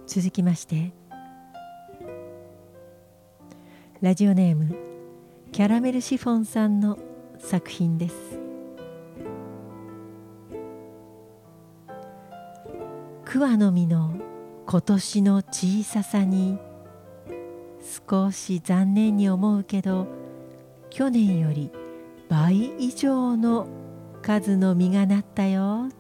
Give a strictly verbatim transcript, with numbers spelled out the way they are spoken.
続きましてラジオネームキャラメルシフォンさんの作品です。桑の実の今年の小ささに少し残念に思うけど、去年より倍以上の数の実がなったよ